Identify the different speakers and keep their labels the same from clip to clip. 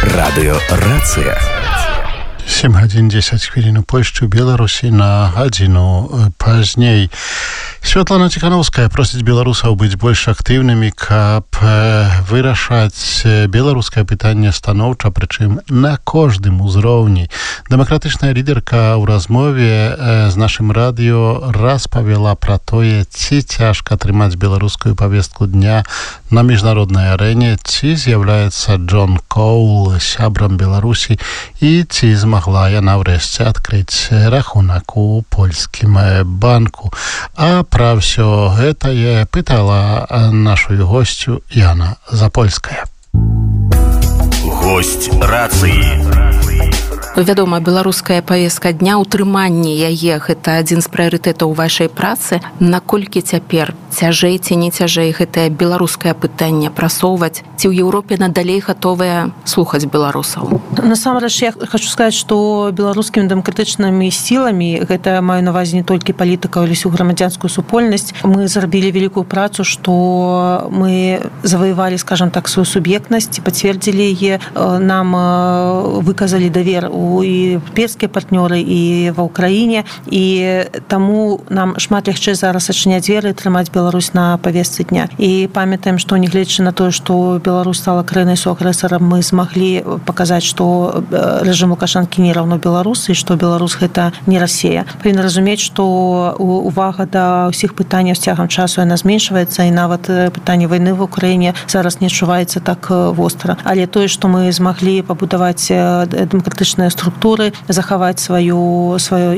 Speaker 1: Радыёрацыя.
Speaker 2: 7 гадзін 10 хвілін у Польшчы, у Беларусі на гадзіну пазней. Святлана Ціхановская просіць беларусаў быць больш актыўнымі, каб вырашаць беларускае пытанне станоўча, прычым на кожным узроўні. Дэмакратычная лідерка ў размове з нашым радыё распавяла пра тое, ці цяжка трымаць беларускую павестку дня на міжнароднай арэне, ці з'яўляецца Джон Коул сябрам Беларусі і ці змагла яна ўрэшце адкрыць рахунак у польскім банку. А пра ўсё гэтае пытала нашу госцю Яна Запольская.
Speaker 1: Госць рацыі.
Speaker 3: Вядома, беларуская павестка дня, утрыманне яе – гэта адзін з прыярытэтаў вашай працы. Наколькі цяпер цяжэй ці не цяжэй гэтае беларускае пытанне прасоўваць? Ці ў Еўропе надалей гатовыя слухаць беларусаў?
Speaker 4: Насамрэч, я хочу сказаць, што беларускімі дэмакратычнымі сіламі, гэта маю на увазе не толькі палітыкаў, але ўсю грамадзянскую супольнасць, мы зрабілі вялікую працу, што мы заваявалі, скажам так, сваю суб'ектнасць, пацвердзілі яе, нам выказалі давер у еўрапейскія партнёры і ва ўкраіне, і таму нам шмат лягчэй зараз адчыняць дзверы і трымаць Беларусь на павестцы дня. І памятаем, што нягледзячы на тое, што Беларусь стала краінай суагрэсарам, мы змаглі паказаць, што рэжым Лукашэнкі не раўно Беларус і што Беларусь гэта не Расія. Павінны разумець, што увага да ўсіх пытанняў з цягам часу яна зменшваецца, і нават пытанне вайны в Украіне зараз не адчуваецца так востра. Але тое, што мы змаглі пабудаваць дэмакратычныя структуры, захаваць сваю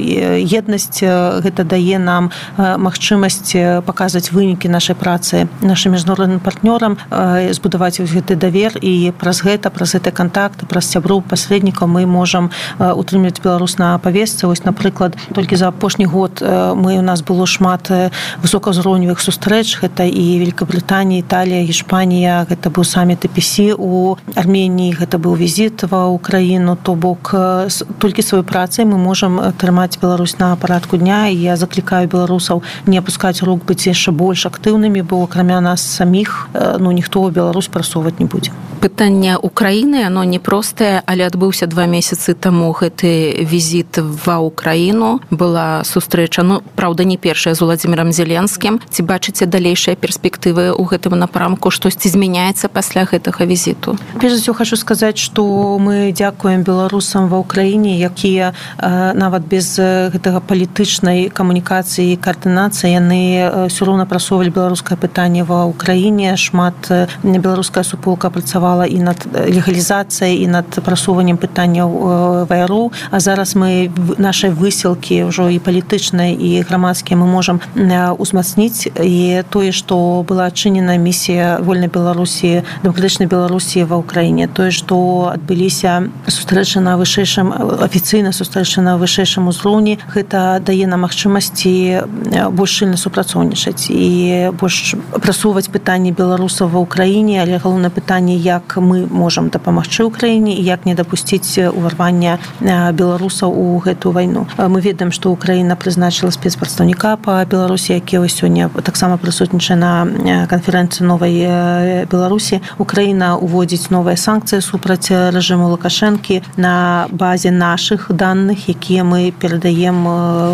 Speaker 4: еднасць, гэта дае нам магчымасць паказваць вынікі нашай працы нашым міжнародным партнёрам, збудаваць гэты давер, і праз гэты кантакт, праз сяброў, пасрэднікаў мы можам утрымліваць Беларусь на павестцы. Вось, напрыклад, толькі за апошні год у нас было шмат высокаўзроўневых сустрэч, гэта і Великабрытанія, Італія, Гішпанія, гэта быў саміт EPC у Арменіі, гэта быў візіт ва Ўкраіну, то бок толькі сваёй працай мы можам трымаць Беларусь на парадку дня, і я заклікаю беларусаў не апускаць рук, быць яшчэ больш актыўнымі, бо акрамя нас саміх ніхто Беларусь прасоўваць не будзе.
Speaker 3: Пытанне Украіны, оно непростае, але адбыўся 2 месяцы таму гэты візіт ва Ўкраіну, была сустрэча, праўда, не першая, з Уладзімірам Зеленскім. Ці бачыце далейшыя перспектывы ў гэтым напрамку? Штосьці змяняецца пасля гэтага візіту?
Speaker 4: Прежде всего хочу сказаць, што мы дзякуем беларусам ва Ўкраіне, якія нават без гэтага палітычнай камунікацыі і каардынацыі яны ўсё роўна прасоўвалі беларускае пытанне ва Ўкраіне. Шмат беларуская суполка працавала і над легалізацыяй, і над прасоўваннем пытанняў ВРУ, а зараз мы нашай высілкі ўжо і палітычнай, і грамадскія мы можам узмацніць, і тое, што была адчынена місія вольнай Беларусі, дэмакратычнай Беларусі ва Ўкраіне, тое, што адбыліся сустрэчы на вышэйшым, афіцыйна сустрэчы на вышэйшым узроўні, гэта дае нам магчымасці больш шчыльна супрацоўнічаць і больш прасоўваць пытанні беларусаў ва Ўкраіне, але галоўнае пытанне, як мы можам дапамагчы Ўкраіне і як не дапусціць уварвання беларусаў у гэтую вайну. Мы ведаем, што Ўкраіна прызначыла спецпрадстаўніка па Беларусі, які сёння таксама прысутнічае на канферэнцыі новай Беларусі. Украіна уводзіць новыя санкцыі супраць рэжыму Лукашэнкі на базе нашых даных, якія мы перадаем,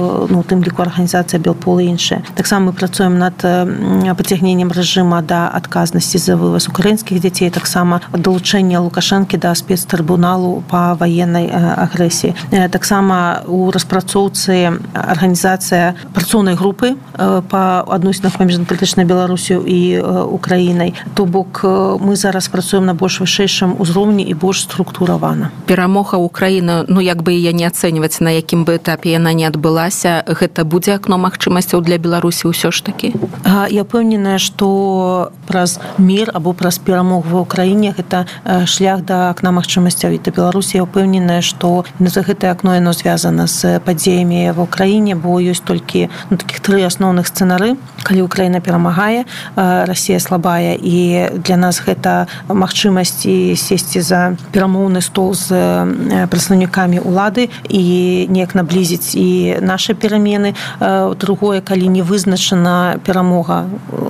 Speaker 4: у тым ліку арганізацыя Белпол і іншыя. Таксама мы працуем над пацягненнем рэжыма да адказнасці за вываз украінскіх дзяцей, таксама далучэнне Лукашэнкі да спецтрыбуналу па ваеннай агрэсіі. Таксама у распрацоўцы арганізацыя працоўнай групы па адносінах паміж дэмакратычнай Беларусю і Украінай. То бок мы зараз працуем на больш вышэйшым узроўні і больш структуравана.
Speaker 3: Перамога Украіны, як бы яе не ацэньваць, на якім бы этапе яна не адбылася, гэта будзе акно магчымасцяў для Беларусі ўсё ж такі?
Speaker 4: Я ўпэўненая, што праз мір або праз перамогу ва Ўкраіне гэта шлях да акна магчымасцяў і да Беларусі. Я ўпэўненая, што за гэтае акно яно звязана з падзеямі ва Ўкраіне, бо ёсць толькі такіх 3 асноўных сцэнары. Калі Украіна перамагае, Расія слабая, і для нас гэта магчымасць сесці за перамоўны стол з прадстаўнікамі ўлады і неяк наблізіць і нашы перамены. Другое, калі не вызначана перамога,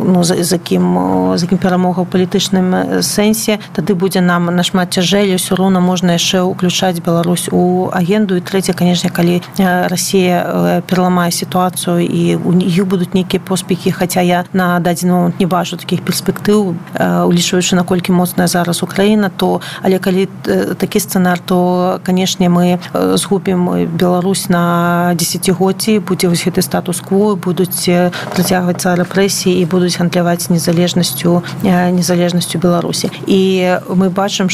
Speaker 4: з якім перамога ў палітычным сэнсе, тады будзе нам нашмат цяжэй, ўсё роўна можна яшчэ ўключаць Беларусь у агенду. І трэцяе, канешне, калі Расія пераламае сітуацыю і у іх будуць нейкія поспехі, хаця я на дадзены момант не бачу такіх перспектыў, улічваючы, наколькі моцная зараз Украіна, але калі такі сцэнар, то, канешне, мы згубім Беларусь на дзесяцігоддзі, будзе вось гэты статус-кво, будуць працягвацца рэпрэсіі і будуць гандляваць незалежнасцю Беларусі. І мы бачым,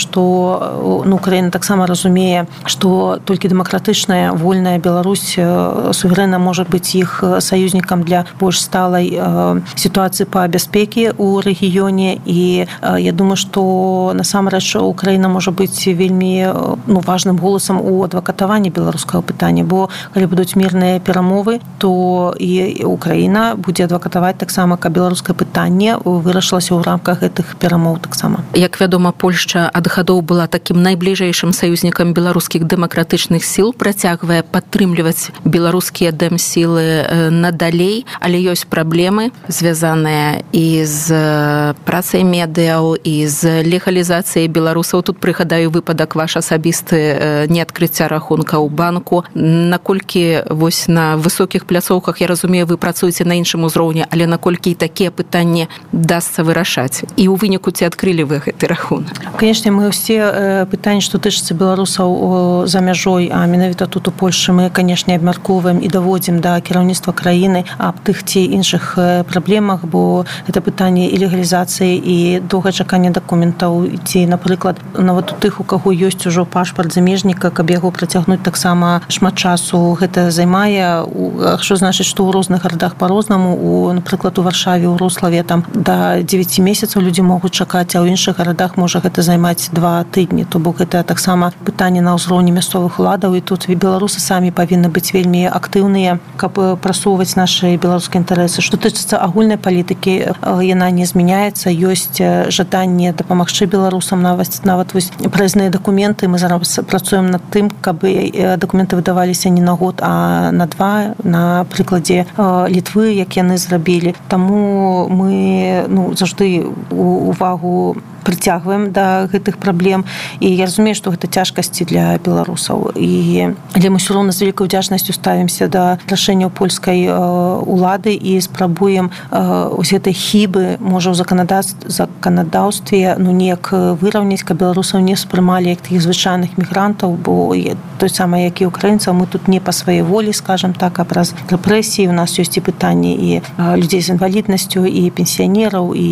Speaker 4: што Украіна таксама разумее, што толькі дэмакратычная, вольная Беларусь суверэнна можа быць іх саюзнікам для больш сталай сітуацыі па бяспекі ў рэгіёне. І я думаю, што насамрэч Украіна можа быць вельмі важным голасам у адвакатаванні беларускага пытання, бо калі будуць мірныя перамовы, то і Украіна будзе адвакатаваць таксама, каб беларускае пытанне вырашылася ў рамках гэтых перамоў таксама.
Speaker 3: Як вядома, Польшча ад гадоў была такім найбліжэйшым саюзнікам беларускіх дэмакратычных сіл, працягвае падтрымліваць беларускія дэм-сілы надалей, але ёсць праблемы, звязаныя і з працай медыяў, і з легалізацыяй беларусаў. Тут прыгадаю выпадак ваш асабісты неадкрыцця рахунка ў банку. Наколькі вось на высокіх пляцоўках, я разумею, вы працуеце на іншым узроўні, але наколькі і такія пытанні дасца вырашаць? І ў выніку ці адкрылі вы гэты рахунак?
Speaker 4: Канешне, мы ўсе пытанні, што тычыцца беларусаў за мяжой, а менавіта тут у Польшчы, мы, канешне, абмяркоўваем і даводзім да кіраўніцтва краіны аб тых ці іншых праблемах, бо гэта пытанне і легалізацыі, і доўгачакання дакументаў, ці, напрыклад, нават у тых, у каго ёсць ужо пашпарт замежніка, каб яго працягнуць, таксама шмат часу гэта займае. Што значыць, што ў розных гарадах па-рознаму. Напрыклад, у Варшаве, у Рославе там да 9 месяцаў людзі могуць чакаць, а ў іншых гарадах можа гэта займаць 2 тыдні. То бок гэта таксама пытанне на ўзроўні мясцовых уладаў, і тут беларусы самі павінны быць вельмі актыўныя, каб прасоўваць нашы беларускія інтарэсы. Што тычыцца агульнай палітыкі, яна не змяняецца. Ёсць жаданне дапамагчы беларусам, нават вось праязныя дакументы. Мы зараз працуем над тым, каб дакументы выдаваліся не на год, а на 2, на прыкладзе Літвы, як яны зрабілі. Таму мы заўжды увагу прыцягваем да гэтых праблем. І я разумею, што гэта цяжкасці для беларусаў. Але мы ўсё роўна з вялікай удзячнасцю ставімся да рашэнняў польскай улады і спрабуем вось гэтай хібы, можа, ў заканадаўстве неяк выраўняць, каб беларусаў не спрымалі як такіх звычайных мігрантаў, бо той самае, як і украінцаў, мы тут не па сваёй волі, скажам так, а праз рэпрэсіі. У нас ёсць і пытанні і людзей з інваліднасцю, і пенсіянераў, і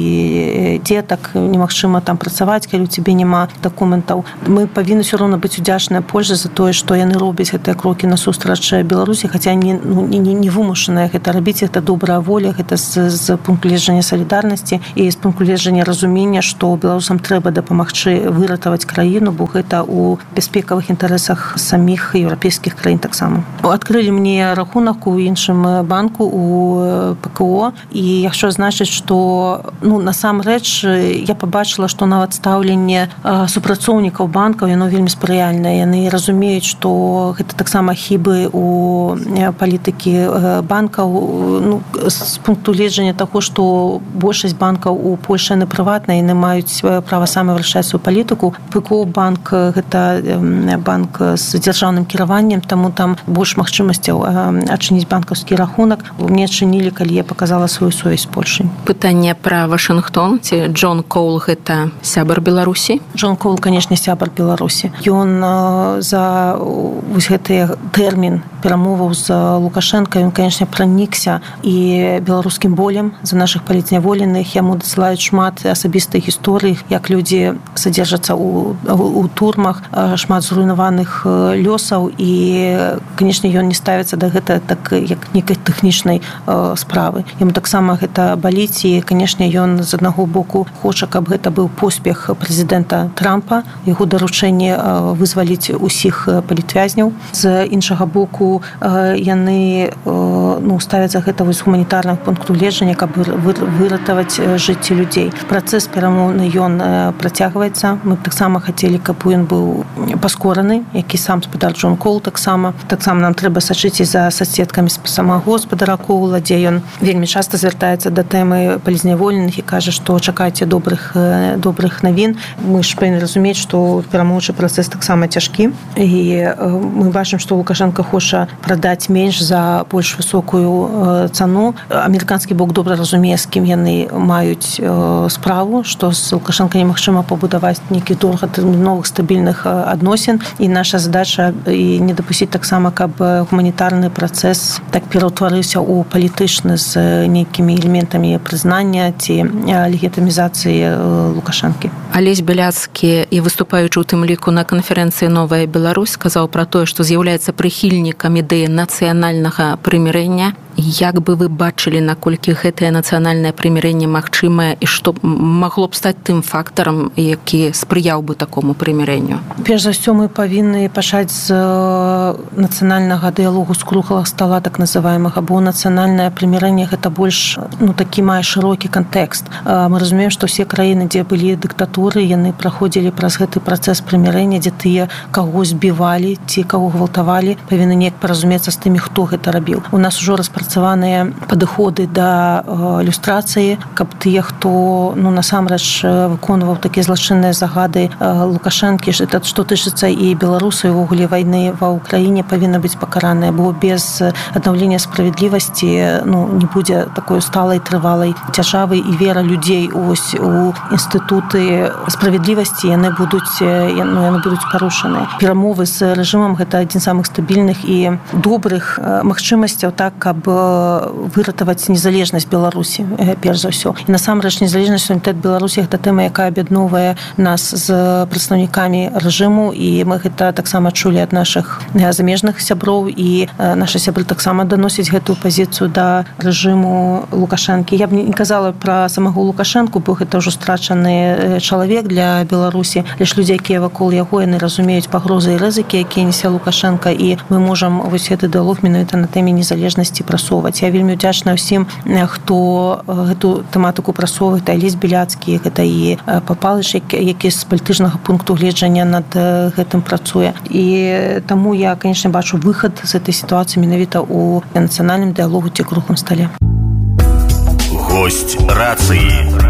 Speaker 4: дзетак. Немагчыма там працаваць, калі у цябе няма дакументаў. Мы павінны ўсё роўна быць удзячныя Польшчы за тое, што яны робяць гэтыя крокі насустрач Беларусі, хаця не вымушаныя гэта рабіць, гэта добрая воля, гэта з пункту гледжання салідарнасці і з пункту гледжання разумення, што беларусам трэба дапамагчы выратаваць краіну, бо гэта ў бяспекавых інтарэсах саміх еўрапейскіх краін таксама. Адкрылі мне рахунак у іншым банку, у ПКО, і яшчэ значыць, што насамрэч я пабачыла, што нават стаўленне супрацоўнікаў банкаў, яно вельмі спрыяльнае. Яны разумеюць, што гэта таксама хібы у палітыкі банкаў. З пункту гледжання таго, што большасць банкаў у Польшчы яны прыватныя, яны маюць права самі вырашаць сваю палітыку. ПКО банк гэта банк з дзяржаўным кіраваннем, таму там больш магчымасцяў адчыніць банкаўскі рахунак. Мне адчынілі, калі я паказала сваю сувязь з Польшай.
Speaker 3: Пытанне пра Вашынгтон. Ці Джон Коул гэта сябар Беларусі?
Speaker 4: Джон Коул, канешне, сябар Беларусі. Ён за вось гэты тэрмін перамоваў з Лукашенко, ён, канешне, пранікся і беларускім болем за нашых палітзняволеных. Яму дасылаюць шмат асабістых гісторый, як людзі садзержацца у турмах, шмат зруйнаваных лёсаў, і, канешне, ён не ставіцца да гэта так, як некай тэхнічнай справы. Яму таксама гэта баліць, і, канешне, ён з аднаго боку хоча, каб гэта быў поспех прэзідэнта Трампа, яго даручэнне вызваліць усіх палітвязняў. З іншага боку, баку яны ставяць за гэта з гуманітарнага пункту гледжання, каб выратаваць жыцці людзей. Працэс перамоўны ён працягваецца. Мы таксама хацелі, каб ён быў паскораны, які сам гаспадар Джон Коул таксама нам трэба сачыць і за соседкамі самого гаспадара Коула, дзе ён вельмі часта звяртаецца да тэмы палізняволеных і кажа, што чакайце добрых навін. Мы ж павінны разумець, што перамоўчы працэс таксама цяжкі, і мы бачым, што Лукашенко хоча прадаць менш за больш высокую цану. Амерыканскі бок добра разумее, з кім яны маюць справу, што з Лукашенко немагчыма пабудаваць нейкіх доўгатэрміновых стабільных адносін, і наша задача і не дапусціць таксама, каб гуманітарны працэс так пераўтварыўся ў палітычны з нейкімі элементамі прызнання ці легітымізацыі Лукашэнкі.
Speaker 3: Алесь Беляцкі, і выступаючы ў тым ліку на канферэнцыі «Новая Беларусь», сказаў пра тое, што з'яўляецца прыхільнікам ідэі нацыянальнага прымірэння. Як бы вы бачылі, наколькі гэтае нацыянальнае прымірэнне магчымае і што магло б стаць тым фактарам, які спрыяў бы такому прымірэнню?
Speaker 4: Перш за ўсё, мы павінны пачаць з нацыянальнага дыялогу з круглага стала, так называемага, бо нацыянальнае прымірэнне гэта больш такі мае шырокі кантэкст. Мы разумеем, што ўсе краіны, дзе былі дыктатуры, яны праходзілі праз гэты працэс прымірэння, дзе тыя, каго збівалі ці каго гвалтавалі, павінны неяк паразумецца з тымі, хто гэта рабіў. У нас ужо распрацаваныя падыходы да люстрацыі, каб тыя, хто насамрэч выконваў такія злачынныя загады Лукашэнкі, што тычыцца і беларусаў, увогуле вайны ва Ўкраіне, павінна быць пакараныя, бо без аднаўлення справядлівасці не будзе такой сталай, трывалай дзяржавы, і вера людзей у інстытуты справядлівасці яны будуць парушаныя. Перамовы з рэжымам гэта адзін з самых стабільных і добрых магчымасцяў, так, каб выратаваць незалежнасць Беларусі, перш за ўсё. І насамрэч незалежнасць, суверэнітэт Беларусі гэта тэма, якая аб'ядноўвае нас з прадстаўнікамі рэжыму, і мы гэта таксама чулі ад нашых замежных сяброў, і нашы сябры таксама даносяць гэтую пазіцыю да рэжыму Лукашэнкі. Я б не казала пра самого Лукашэнку, бо гэта ўжо страчаны чалавек для Беларусі. Лишь людзі, якія вакол яго, яны разумеюць пагрозы і рызыкі, якія нясе Лукашенка, і мы можам вось гэты дыалог менавіта на тэме незалежнасці прасоўваць. Я вельмі удзячна ўсім, хто гэту тэматыку прасоўвае. Гэта Алесь Беляцкі, гэта і Папалыч, які з палітычнага пункту гледжання над гэтым працуе. І таму я, конечно, бачу выхад з гэтай сітуацыі менавіта ў нацыянальным дыалогу ці круглым стале.
Speaker 1: Гость рацыі.